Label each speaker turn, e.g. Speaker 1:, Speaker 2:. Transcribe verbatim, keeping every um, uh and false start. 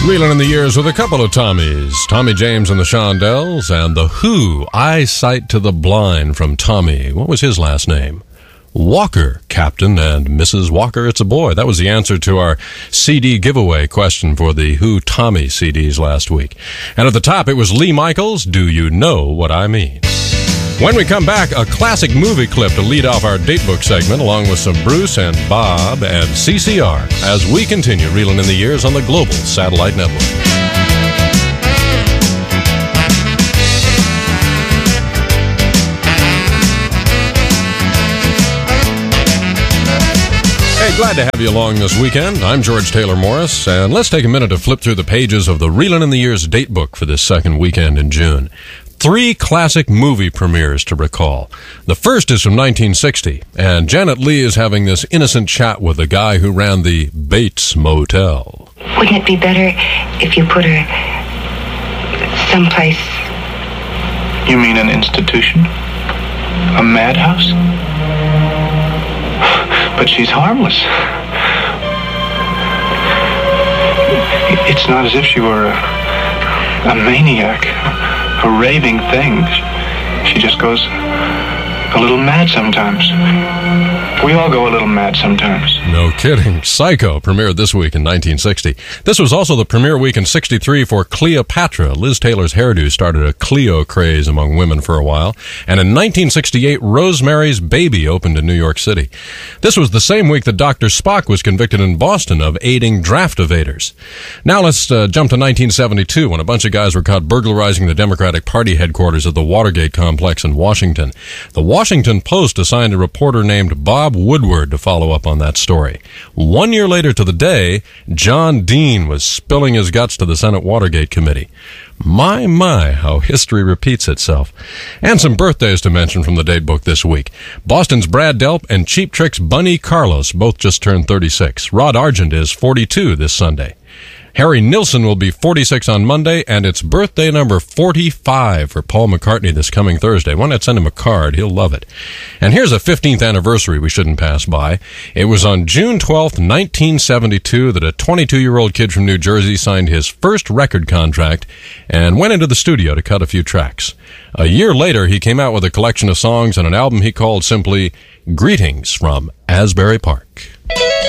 Speaker 1: Reeling in the years with a couple of Tommies, Tommy James and the Shondells, and the Who, Eyesight to the Blind from Tommy. What was his last name? Walker, Captain and Missus Walker, it's a boy. That was the answer to our C D giveaway question for the Who Tommy C Ds last week. And at the top, it was Lee Michaels, Do You Know What I Mean? When we come back, a classic movie clip to lead off our datebook segment, along with some Bruce and Bob and C C R, as we continue reeling in the years on the Global Satellite Network. Hey, glad to have you along this weekend. I'm George Taylor Morris, and let's take a minute to flip through the pages of the Reelin' in the Years datebook for this second weekend in June. Three classic movie premieres to recall. The first is from nineteen sixty, and Janet Leigh is having this innocent chat with the guy who ran the Bates Motel.
Speaker 2: Wouldn't it be better if you put her someplace?
Speaker 3: You mean an institution? A madhouse? But she's harmless. It's not as if she were a, a maniac, a raving thing. She just goes a little mad sometimes. We all go a little mad sometimes.
Speaker 1: No kidding. Psycho premiered this week in nineteen sixty. This was also the premiere week in sixty-three for Cleopatra. Liz Taylor's hairdo started a Cleo craze among women for a while. And in nineteen sixty-eight, Rosemary's Baby opened in New York City. This was the same week that Doctor Spock was convicted in Boston of aiding draft evaders. Now let's uh, jump to nineteen seventy-two, when a bunch of guys were caught burglarizing the Democratic Party headquarters at the Watergate complex in Washington. The Washington Post assigned a reporter named Bob Woodward to follow up on that story. One year later to the day, John Dean was spilling his guts to the Senate Watergate Committee. My, my, how history repeats itself. And some birthdays to mention from the datebook this week. Boston's Brad Delp and Cheap Trick's Bunny Carlos both just turned thirty-six. Rod Argent is forty-two this Sunday. Harry Nilsson will be forty-six on Monday, and it's birthday number forty-five for Paul McCartney this coming Thursday. Why not send him a card? He'll love it. And here's a fifteenth anniversary we shouldn't pass by. It was on June twelfth, nineteen seventy-two, that a twenty-two-year-old kid from New Jersey signed his first record contract and went into the studio to cut a few tracks. A year later, he came out with a collection of songs and an album he called simply Greetings from Asbury Park.